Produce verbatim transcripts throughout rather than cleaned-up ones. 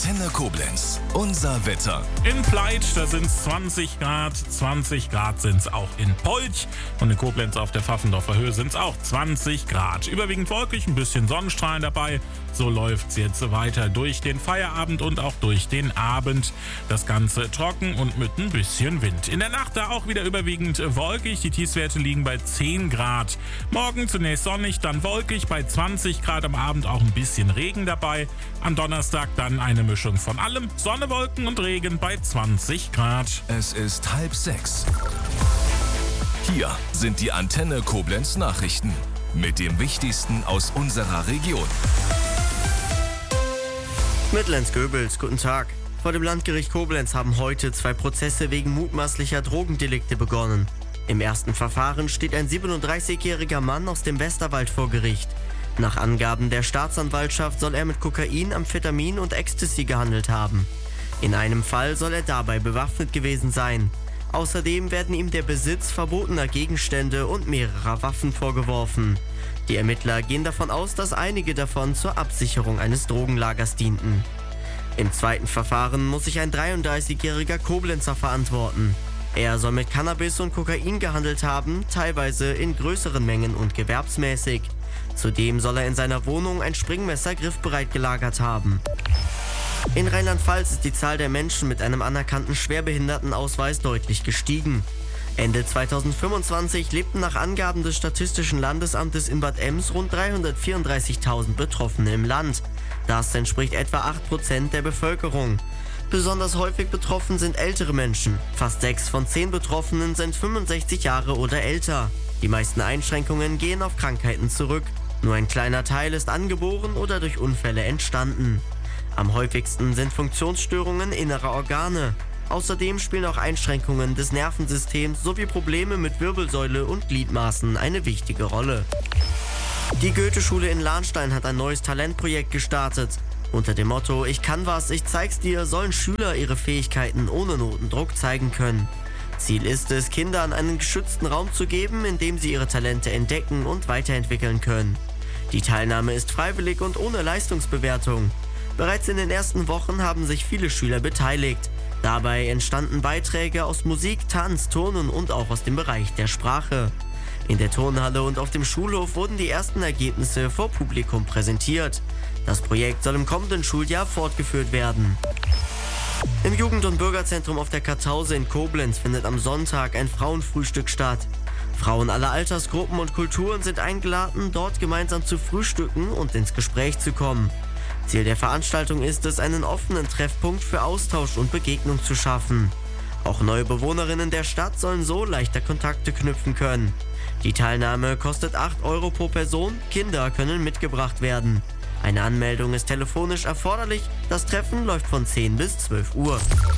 Antenne Koblenz. Unser Wetter. In Pleit, da sind es zwanzig Grad. zwanzig Grad sind es auch in Polch. Und in Koblenz auf der Pfaffendorfer Höhe sind es auch zwanzig Grad. Überwiegend wolkig, ein bisschen Sonnenstrahlen dabei. So läuft es jetzt weiter durch den Feierabend und auch durch den Abend. Das Ganze trocken und mit ein bisschen Wind. In der Nacht da auch wieder überwiegend wolkig. Die Tiefstwerte liegen bei zehn Grad. Morgen zunächst sonnig, dann wolkig bei zwanzig Grad. Am Abend auch ein bisschen Regen dabei. Am Donnerstag dann eine Mischung von allem. Sonne, Wolken und Regen bei zwanzig Grad. Es ist halb sechs. Hier sind die Antenne Koblenz Nachrichten mit dem Wichtigsten aus unserer Region. Mittellenz-Göbels, guten Tag. Vor dem Landgericht Koblenz haben heute zwei Prozesse wegen mutmaßlicher Drogendelikte begonnen. Im ersten Verfahren steht ein siebenunddreißigjähriger Mann aus dem Westerwald vor Gericht. Nach Angaben der Staatsanwaltschaft soll er mit Kokain, Amphetamin und Ecstasy gehandelt haben. In einem Fall soll er dabei bewaffnet gewesen sein. Außerdem werden ihm der Besitz verbotener Gegenstände und mehrerer Waffen vorgeworfen. Die Ermittler gehen davon aus, dass einige davon zur Absicherung eines Drogenlagers dienten. Im zweiten Verfahren muss sich ein dreiunddreißigjähriger Koblenzer verantworten. Er soll mit Cannabis und Kokain gehandelt haben, teilweise in größeren Mengen und gewerbsmäßig. Zudem soll er in seiner Wohnung ein Springmesser griffbereit gelagert haben. In Rheinland-Pfalz ist die Zahl der Menschen mit einem anerkannten Schwerbehindertenausweis deutlich gestiegen. Ende zweitausendfünfundzwanzig lebten nach Angaben des Statistischen Landesamtes in Bad Ems rund dreihundertvierunddreißigtausend Betroffene im Land. Das entspricht etwa acht Prozent der Bevölkerung. Besonders häufig betroffen sind ältere Menschen. Fast sechs von zehn Betroffenen sind fünfundsechzig Jahre oder älter. Die meisten Einschränkungen gehen auf Krankheiten zurück. Nur ein kleiner Teil ist angeboren oder durch Unfälle entstanden. Am häufigsten sind Funktionsstörungen innerer Organe. Außerdem spielen auch Einschränkungen des Nervensystems sowie Probleme mit Wirbelsäule und Gliedmaßen eine wichtige Rolle. Die Goethe-Schule in Lahnstein hat ein neues Talentprojekt gestartet. Unter dem Motto „Ich kann was, ich zeig's dir“ sollen Schüler ihre Fähigkeiten ohne Notendruck zeigen können. Ziel ist es, Kindern einen geschützten Raum zu geben, in dem sie ihre Talente entdecken und weiterentwickeln können. Die Teilnahme ist freiwillig und ohne Leistungsbewertung. Bereits in den ersten Wochen haben sich viele Schüler beteiligt. Dabei entstanden Beiträge aus Musik, Tanz, Turnen und auch aus dem Bereich der Sprache. In der Turnhalle und auf dem Schulhof wurden die ersten Ergebnisse vor Publikum präsentiert. Das Projekt soll im kommenden Schuljahr fortgeführt werden. Im Jugend- und Bürgerzentrum auf der Kartause in Koblenz findet am Sonntag ein Frauenfrühstück statt. Frauen aller Altersgruppen und Kulturen sind eingeladen, dort gemeinsam zu frühstücken und ins Gespräch zu kommen. Ziel der Veranstaltung ist es, einen offenen Treffpunkt für Austausch und Begegnung zu schaffen. Auch neue Bewohnerinnen der Stadt sollen so leichter Kontakte knüpfen können. Die Teilnahme kostet acht Euro pro Person, Kinder können mitgebracht werden. Eine Anmeldung ist telefonisch erforderlich, das Treffen läuft von zehn bis zwölf Uhr.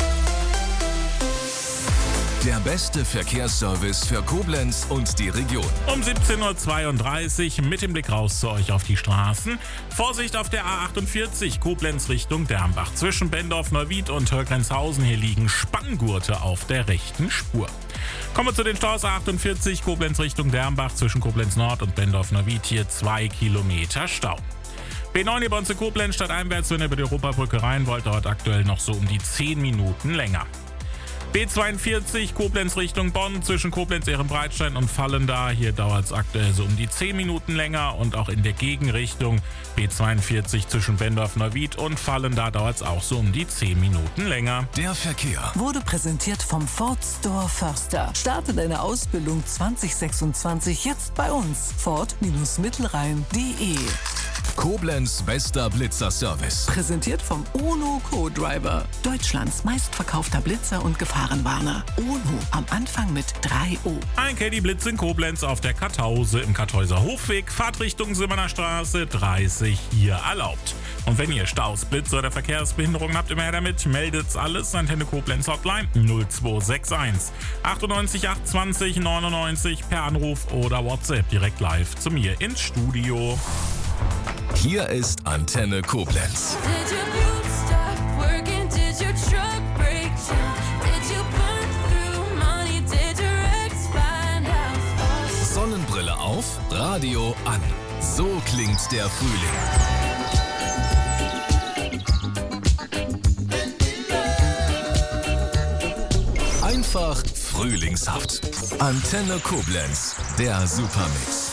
Der beste Verkehrsservice für Koblenz und die Region. Um siebzehn Uhr zweiunddreißig mit dem Blick raus zu euch auf die Straßen. Vorsicht auf der A achtundvierzig, Koblenz Richtung Dermbach. Zwischen Bendorf-Neuwied und Hörgrenzhausen hier liegen Spanngurte auf der rechten Spur. Kommen wir zu den Staus. A achtundvierzig, Koblenz Richtung Dermbach. Zwischen Koblenz Nord und Bendorf-Neuwied hier zwei Kilometer Stau. B neun hier bei uns in Koblenz stadteinwärts, wenn ihr über die Europabrücke rein wollt, dauert aktuell noch so um die zehn Minuten länger. B zweiundvierzig, Koblenz Richtung Bonn, zwischen Koblenz-Ehrenbreitstein und Vallendar. Hier dauert es aktuell so um die zehn Minuten länger und auch in der Gegenrichtung B zweiundvierzig zwischen Bendorf-Neuwied und Vallendar dauert es auch so um die zehn Minuten länger. Der Verkehr wurde präsentiert vom Ford Store Förster. Starte deine Ausbildung zwanzig sechsundzwanzig jetzt bei uns. Ford-Mittelrhein punkt de. Koblenz bester Blitzer-Service. Präsentiert vom Ono Co-Driver. Deutschlands meistverkaufter Blitzer und Gefahrenwarner. Ono am Anfang mit drei O. Ein Caddy-Blitz in Koblenz auf der Kartause im Kartäuser Hofweg. Fahrtrichtung Simmerner Straße dreißig hier erlaubt. Und wenn ihr Staus, Blitze oder Verkehrsbehinderungen habt, immer her damit. Meldet's alles. Antenne Koblenz Hotline null zwei sechs eins achtundneunzig acht zwanzig neunundneunzig per Anruf oder WhatsApp direkt live zu mir ins Studio. Hier ist Antenne Koblenz. Sonnenbrille auf, Radio an. So klingt der Frühling. einfach frühlingshaft. Antenne Koblenz, der Supermix.